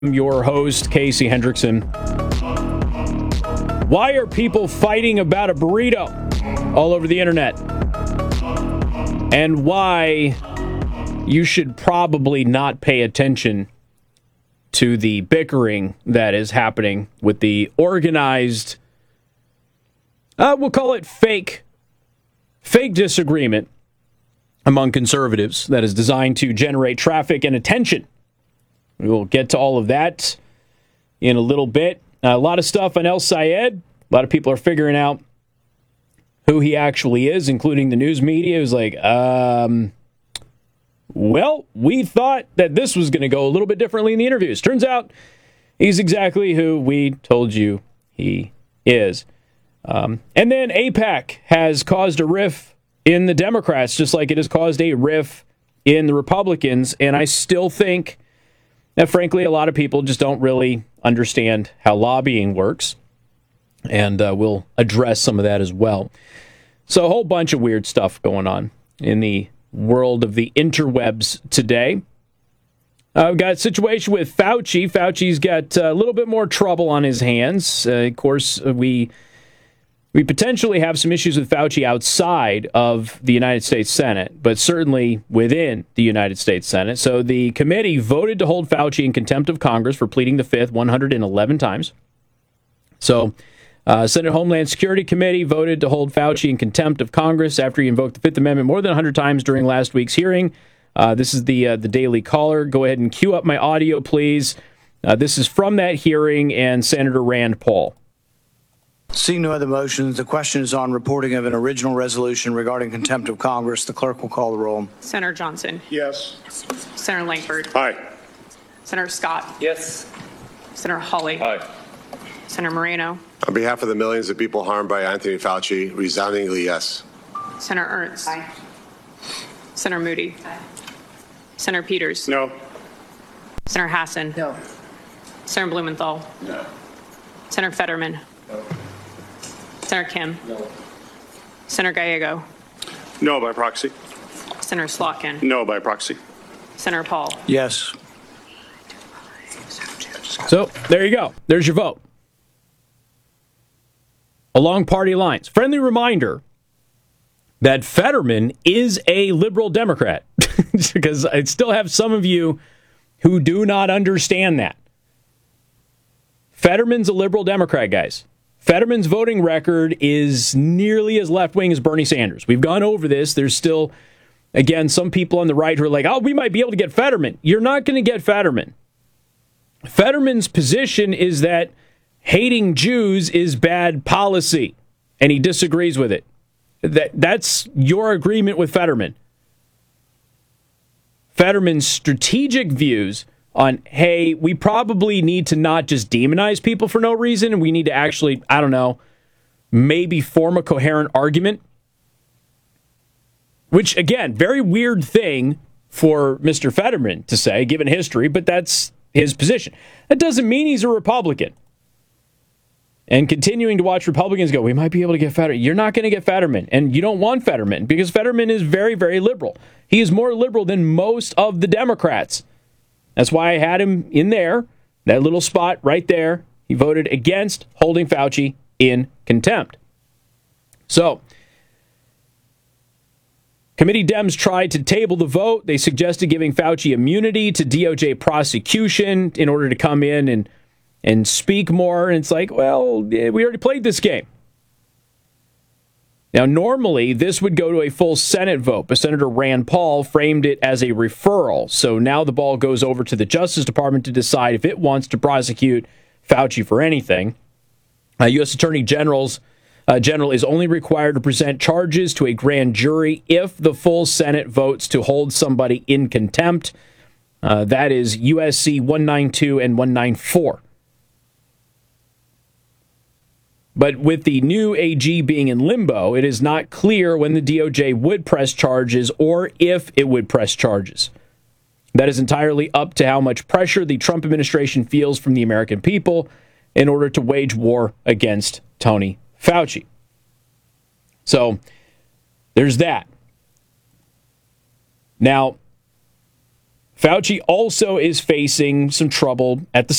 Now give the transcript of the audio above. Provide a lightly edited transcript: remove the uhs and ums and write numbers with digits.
I'm your host, Casey Hendrickson. Why are people fighting about a burrito all over the internet? And why you should probably not pay attention to the bickering that is happening with the organized, we'll call it fake disagreement among conservatives that is designed to generate traffic and attention. We will get to all of that in a little bit. A lot of stuff on El Sayed. A lot of people are figuring out who he actually is, including the news media, who's like, well, we thought that this was going to go a little bit differently in the interviews. Turns out he's exactly who we told you he is. And then AIPAC has caused a rift in the Democrats, just like it has caused a rift in the Republicans. And I still think that, frankly, a lot of people just don't really understand how lobbying works. And we'll address some of that as well. So a whole bunch of weird stuff going on in the world of the interwebs today. We've got a situation with Fauci. Fauci's got a little bit more trouble on his hands. Of course, we potentially have some issues with Fauci outside of the United States Senate, but certainly within the United States Senate. So the committee voted to hold Fauci in contempt of Congress for pleading the Fifth 111 times. So Senate Homeland Security Committee voted to hold Fauci in contempt of Congress after he invoked the Fifth Amendment more than 100 times during last week's hearing. This is the Daily Caller. Go ahead and cue up my audio, please. This is from that hearing and Senator Rand Paul. Seeing no other motions, the question is on reporting of an original resolution regarding contempt of Congress. The clerk will call the roll. Senator Johnson. Yes. Senator Lankford. Aye. Senator Scott. Yes. Senator Hawley. Aye. Senator Moreno. On behalf of the millions of people harmed by Anthony Fauci, resoundingly yes. Senator Ernst. Aye. Senator Moody. Aye. Senator Peters. No. Senator Hassan. No. Senator Blumenthal. No. Senator Fetterman. No. Senator Kim. No. Senator Gallego. No by proxy. Senator Slotkin. No by proxy. Senator Paul. Yes. So there you go. There's your vote. Along party lines. Friendly reminder that Fetterman is a liberal Democrat, because I still have some of you who do not understand that. Fetterman's a liberal Democrat, guys. Fetterman's voting record is nearly as left-wing as Bernie Sanders. We've gone over this. There's still, again, some people on the right who are like, oh, we might be able to get Fetterman. You're not going to get Fetterman. Fetterman's position is that hating Jews is bad policy, and he disagrees with it. That's your agreement with Fetterman. Fetterman's strategic views on, hey, we probably need to not just demonize people for no reason, and we need to actually, I don't know, maybe form a coherent argument. Which, again, very weird thing for Mr. Fetterman to say, given history, but that's his position. That doesn't mean he's a Republican. And continuing to watch Republicans go, we might be able to get Fetterman. You're not going to get Fetterman. And you don't want Fetterman because Fetterman is very, very liberal. He is more liberal than most of the Democrats. That's why I had him in there, that little spot right there. He voted against holding Fauci in contempt. So, committee Dems tried to table the vote. They suggested giving Fauci immunity to DOJ prosecution in order to come in and speak more. And it's like, well, we already played this game. Now, normally, this would go to a full Senate vote, but Senator Rand Paul framed it as a referral. So now the ball goes over to the Justice Department to decide if it wants to prosecute Fauci for anything. U.S. Attorney General is only required to present charges to a grand jury if the full Senate votes to hold somebody in contempt. That is USC 192 and 194. But with the new AG being in limbo, it is not clear when the DOJ would press charges or if it would press charges. That is entirely up to how much pressure the Trump administration feels from the American people in order to wage war against Tony Fauci. So there's that. Now, Fauci also is facing some trouble at the